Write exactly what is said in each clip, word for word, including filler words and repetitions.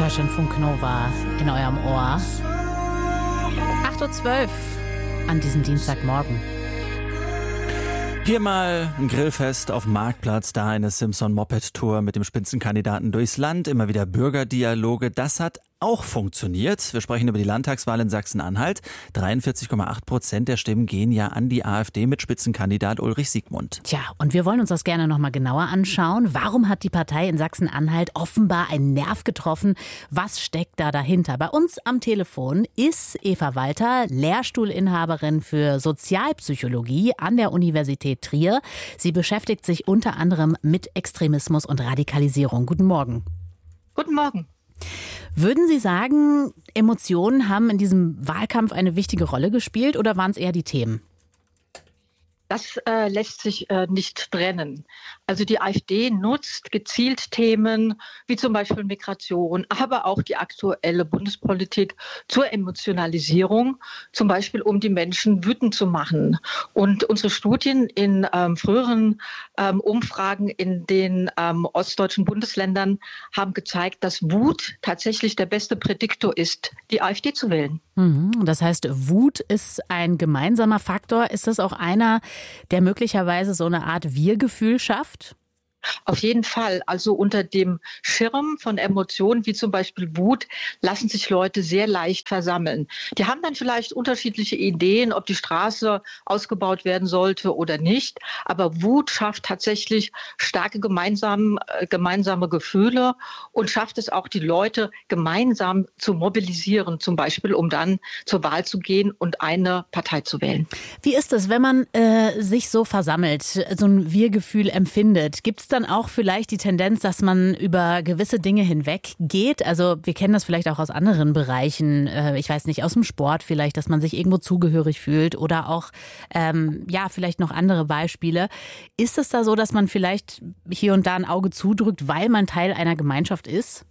Deutschlandfunk Nova in eurem Ohr. acht Uhr zwölf an diesem Dienstagmorgen. Hier mal ein Grillfest auf dem Marktplatz, da eine Simpson-Moped-Tour mit dem Spitzenkandidaten durchs Land, immer wieder Bürgerdialoge. Das hat auch funktioniert. Wir sprechen über die Landtagswahl in Sachsen-Anhalt. dreiundvierzig Komma acht Prozent der Stimmen gehen ja an die AfD mit Spitzenkandidat Ulrich Siegmund. Tja, und wir wollen uns das gerne noch mal genauer anschauen. Warum hat die Partei in Sachsen-Anhalt offenbar einen Nerv getroffen? Was steckt da dahinter? Bei uns am Telefon ist Eva Walter, Lehrstuhlinhaberin für Sozialpsychologie an der Universität Trier. Sie beschäftigt sich unter anderem mit Extremismus und Radikalisierung. Guten Morgen. Guten Morgen. Würden Sie sagen, Emotionen haben in diesem Wahlkampf eine wichtige Rolle gespielt oder waren es eher die Themen? Das äh, lässt sich äh, nicht trennen. Also die AfD nutzt gezielt Themen wie zum Beispiel Migration, aber auch die aktuelle Bundespolitik zur Emotionalisierung, zum Beispiel um die Menschen wütend zu machen. Und unsere Studien in ähm, früheren ähm, Umfragen in den ähm, ostdeutschen Bundesländern haben gezeigt, dass Wut tatsächlich der beste Prädiktor ist, die AfD zu wählen. Mhm. Das heißt, Wut ist ein gemeinsamer Faktor. Ist das auch einer, der möglicherweise so eine Art Wir-Gefühl schafft? Auf jeden Fall. Also unter dem Schirm von Emotionen wie zum Beispiel Wut lassen sich Leute sehr leicht versammeln. Die haben dann vielleicht unterschiedliche Ideen, ob die Straße ausgebaut werden sollte oder nicht. Aber Wut schafft tatsächlich starke gemeinsame, äh, gemeinsame Gefühle und schafft es auch, die Leute gemeinsam zu mobilisieren, zum Beispiel, um dann zur Wahl zu gehen und eine Partei zu wählen. Wie ist es, wenn man äh, sich so versammelt, so ein Wir-Gefühl empfindet? Gibt es dann auch vielleicht die Tendenz, dass man über gewisse Dinge hinweg geht? Also wir kennen das vielleicht auch aus anderen Bereichen, äh, ich weiß nicht, aus dem Sport vielleicht, dass man sich irgendwo zugehörig fühlt oder auch, ähm, ja, vielleicht noch andere Beispiele. Ist es da so, dass man vielleicht hier und da ein Auge zudrückt, weil man Teil einer Gemeinschaft ist?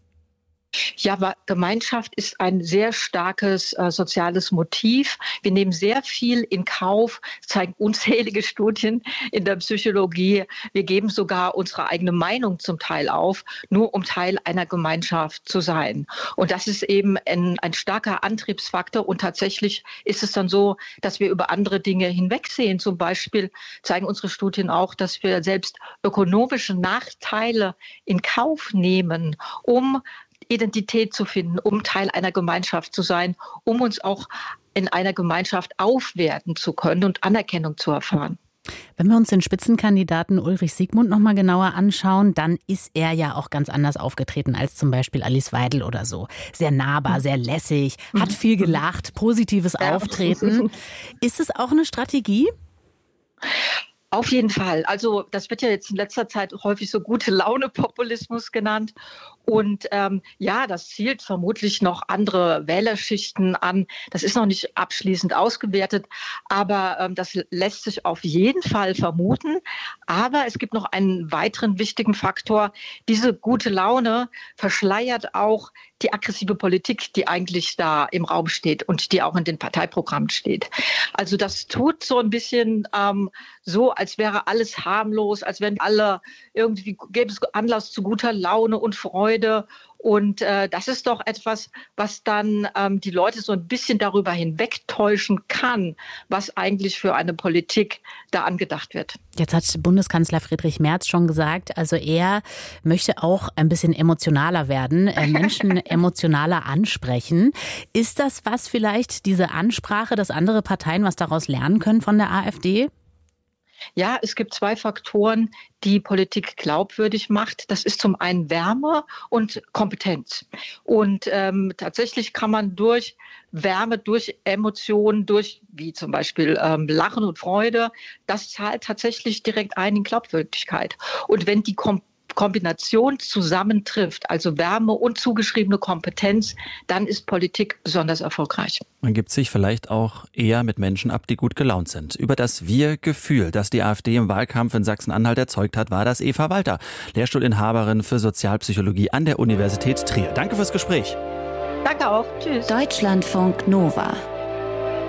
Ja, aber Gemeinschaft ist ein sehr starkes äh, soziales Motiv. Wir nehmen sehr viel in Kauf, zeigen unzählige Studien in der Psychologie. Wir geben sogar unsere eigene Meinung zum Teil auf, nur um Teil einer Gemeinschaft zu sein. Und das ist eben ein, ein starker Antriebsfaktor. Und tatsächlich ist es dann so, dass wir über andere Dinge hinwegsehen. Zum Beispiel zeigen unsere Studien auch, dass wir selbst ökonomische Nachteile in Kauf nehmen, um Identität zu finden, um Teil einer Gemeinschaft zu sein, um uns auch in einer Gemeinschaft aufwerten zu können und Anerkennung zu erfahren. Wenn wir uns den Spitzenkandidaten Ulrich Siegmund noch mal genauer anschauen, dann ist er ja auch ganz anders aufgetreten als zum Beispiel Alice Weidel oder so. Sehr nahbar, sehr lässig, hat viel gelacht, positives Auftreten. Ist es auch eine Strategie? Auf jeden Fall. Also das wird ja jetzt in letzter Zeit häufig so gute Laune-Populismus genannt. Und ähm, ja, das zielt vermutlich noch andere Wählerschichten an. Das ist noch nicht abschließend ausgewertet, aber ähm, das lässt sich auf jeden Fall vermuten. Aber es gibt noch einen weiteren wichtigen Faktor. Diese gute Laune verschleiert auch die aggressive Politik, die eigentlich da im Raum steht und die auch in den Parteiprogrammen steht. Also das tut so ein bisschen ähm, so, als wäre alles harmlos, als wären alle irgendwie, gäbe es Anlass zu guter Laune und Freude. Und äh, das ist doch etwas, was dann ähm, die Leute so ein bisschen darüber hinwegtäuschen kann, was eigentlich für eine Politik da angedacht wird. Jetzt hat Bundeskanzler Friedrich Merz schon gesagt, also er möchte auch ein bisschen emotionaler werden, äh, Menschen emotionaler ansprechen. Ist das was vielleicht, diese Ansprache, dass andere Parteien was daraus lernen können von der AfD? Ja, es gibt zwei Faktoren, die Politik glaubwürdig macht. Das ist zum einen Wärme und Kompetenz. Und ähm, tatsächlich kann man durch Wärme, durch Emotionen, durch wie zum Beispiel ähm, Lachen und Freude, das zahlt tatsächlich direkt ein in Glaubwürdigkeit. Und wenn die Kom- Kombination zusammentrifft, also Wärme und zugeschriebene Kompetenz, dann ist Politik besonders erfolgreich. Man gibt sich vielleicht auch eher mit Menschen ab, die gut gelaunt sind. Über das Wir-Gefühl, das die AfD im Wahlkampf in Sachsen-Anhalt erzeugt hat, war das Eva Walter, Lehrstuhlinhaberin für Sozialpsychologie an der Universität Trier. Danke fürs Gespräch. Danke auch. Tschüss. Deutschlandfunk Nova.